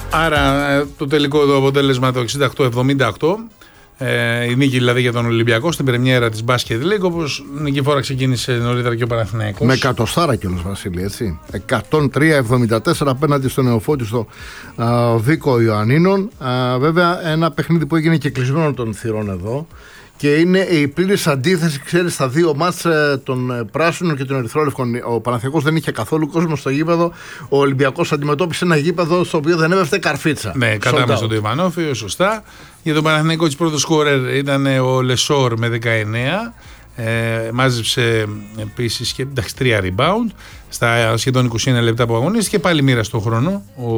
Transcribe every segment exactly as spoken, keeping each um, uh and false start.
Άρα το τελικό εδώ αποτέλεσμα το εξήντα οκτώ εβδομήντα οκτώ. Ε, η νίκη δηλαδή για τον Ολυμπιακό στην πρεμιέρα της Basket League, όπως νικηφόρα ξεκίνησε νωρίτερα και ο Παναθηναϊκός. Με εκατοστάρα κιόλας, Βασίλη, έτσι. εκατόν τρία εβδομήντα τέσσερα απέναντι στο νεοφώτιστο α, Βίκο Ιωαννίνων. Α, βέβαια, ένα παιχνίδι που έγινε και κλεισμένο των θυρών εδώ. Και είναι η πλήρης αντίθεση, ξέρεις, στα δύο μάτς των πράσινων και των ερυθρόλευκων. Ο Παναθηναϊκός δεν είχε καθόλου κόσμο στο γήπεδο. Ο Ολυμπιακός αντιμετώπισε ένα γήπεδο στο οποίο δεν έβεφτε καρφίτσα. Ναι, κατάμεσα τον Ιβανόφιο, σωστά. Για τον Παναθηναϊκό της πρώτος σκόρερ ήταν ο Λεσόρ με δεκαεννέα. Ε, μάζεψε επίσης και εντάξει, τρία rebound στα σχεδόν είκοσι ένα λεπτά που αγωνίστηκε. Πάλι μοίρα στον χρόνο ο,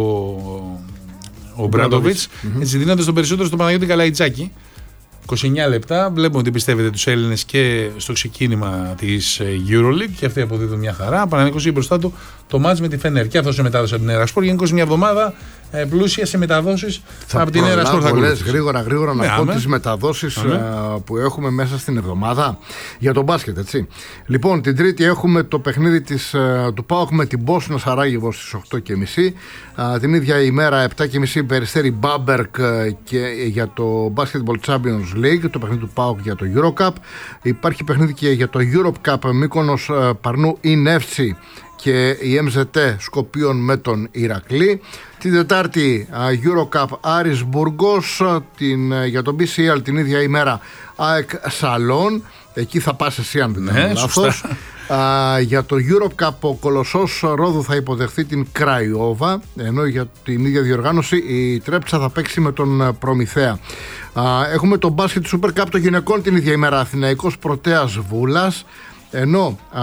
ο Μπράντοβιτς. Mm-hmm. Έτσι δίνοντας τον περισσότερο στον Παναγιώτη Καλαϊτζάκη. είκοσι εννέα λεπτά. Βλέπουμε ότι πιστεύετε τους Έλληνες και στο ξεκίνημα της EuroLeague και αυτοί αποδίδουν μια χαρά. Παναθηναϊκός είχε μπροστά του το μάτς με τη Φενέρ και αυτό σε μετάδοση από την Ερασπορ. Γενικώς μια εβδομάδα ε, πλούσια σε μεταδόσεις από την Ερασπορ. Θα λες γρήγορα γρήγορα να πω τις μεταδόσεις ε, που έχουμε μέσα στην εβδομάδα για τον μπάσκετ, έτσι. Λοιπόν, την Τρίτη έχουμε το παιχνίδι της, ε, του ΠΑΟΚ με την Μπόσνα Σαράγεβο στις οκτώ και μισή. Ε, την ίδια ημέρα επτά και μισή Περιστέρι Μπάμπερκ ε, και για το Basketball Champions League, το παιχνίδι του ΠΑΟΚ για το EuroCup. Υπάρχει παιχνίδι και για το Europe Cup Μύκονος ε, Παρνού Ινεύτσι και η εμ ζετ Σκοπίων με τον Ηρακλή. Την Τετάρτη EuroCup Άρης Μπουργκός, την, για τον μπι σι ελ την ίδια ημέρα ΑΕΚ Σαλόν. Εκεί θα πας εσύ αν δεν είναι ναι, λάθος. Uh, για το Europe Cup ο Κολοσσός Ρόδου θα υποδεχθεί την Κραϊόβα, ενώ για την ίδια διοργάνωση η Τρέψα θα παίξει με τον Προμηθέα. Uh, έχουμε το μπάσκετ Super Cup των γυναικών την ίδια ημέρα, Αθηναϊκός Πρωτέας Βούλας, ενώ α,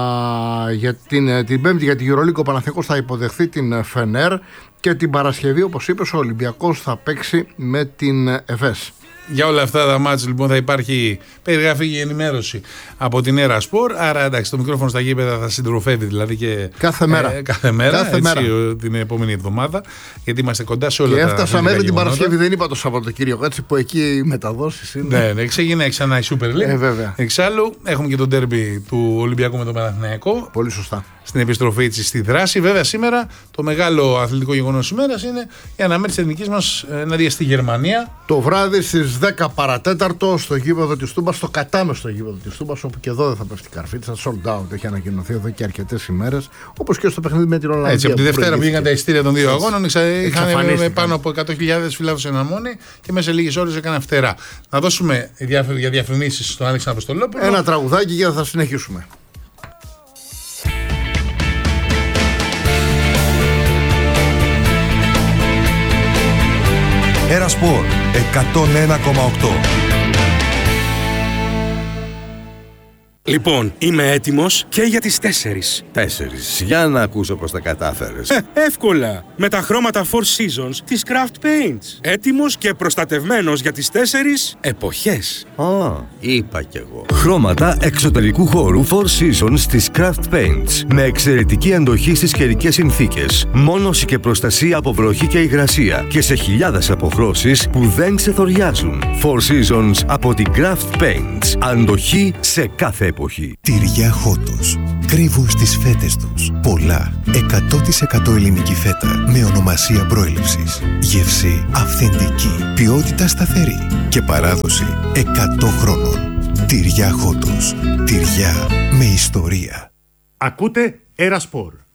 για την, την Πέμπτη για την EuroLeague ο Παναθηναϊκός θα υποδεχθεί την Φενέρ και την Παρασκευή, όπως είπες, ο Ολυμπιακός θα παίξει με την ΕΦΕΣ. Για όλα αυτά τα μάτς λοιπόν θα υπάρχει περιγραφή και ενημέρωση από την Ερασπορ. Άρα εντάξει, το μικρόφωνο στα γήπεδα θα συντροφεύει δηλαδή και κάθε μέρα, ε, κάθε μέρα, κάθε έτσι, μέρα. την επόμενη εβδομάδα. Γιατί είμαστε κοντά σε όλα και τα. Και έφτασα μέχρι την Παρασκευή, δεν είπα το Σαββατοκύριακο, έτσι που εκεί οι μεταδόσεις είναι. Ναι, ναι, ξεκινάει ξανά η Super League. Ε, βέβαια. Εξάλλου έχουμε και το ντέρμπι του Ολυμπιακού με τον Παναθηναϊκό. Πολύ σωστά. Στην επιστροφή της στη δράση. Βέβαια, σήμερα το μεγάλο αθλητικό γεγονός της ημέρας είναι η αναμέτρηση της εθνικής μας ενάντια στη Γερμανία. Το βράδυ στις δέκα παρατέταρτο στο γήπεδο της Τούμπας, στο κατάμεστο γήπεδο της Τούμπας, όπου και εδώ δεν θα πέφτει καρφίτσα. Sold out έχει ανακοινωθεί εδώ και αρκετές ημέρες. Όπως και στο παιχνίδι με την Ολλανδία. Έτσι, από τη Δευτέρα που πήγαν τα ειστήρια των δύο αγώνων, είχαν πάνω από εκατό χιλιάδες φιλάθλους σε ένα μόνη και μέσα σε λίγες ώρες έκαναν φτερά. Να δώσουμε για διαφημίσεις στον Άλεξ Αποστολόπουλο. Ένα τραγουδάκι και θα συνεχίσουμε. Ερασπορ εκατόν ένα κόμμα οκτώ. Λοιπόν, είμαι έτοιμος και για τις τέσσερις. Τέσσερις. Για να ακούσω πώς τα κατάφερες. Ε, εύκολα. Με τα χρώματα Four Seasons της Craft Paints. Έτοιμος και προστατευμένος για τις τέσσερις εποχές. Α, είπα κι εγώ. Χρώματα εξωτερικού χώρου Four Seasons της Craft Paints. Με εξαιρετική αντοχή στις καιρικές συνθήκες. Μόνωση και προστασία από βροχή και υγρασία. Και σε χιλιάδες αποχρώσεις που δεν ξεθοριάζουν. Four Seasons από την Craft Paints. Αντοχή σε κάθε εποχή. Τυριά Χότος. Κρύβουν στις φέτες τους πολλά. εκατό τοις εκατό ελληνική φέτα με ονομασία προέλευσης. Γεύση αυθεντική. Ποιότητα σταθερή. Και παράδοση εκατό χρόνων. Τυριά Χότος. Τυριά με ιστορία. Ακούτε Ερασπορ.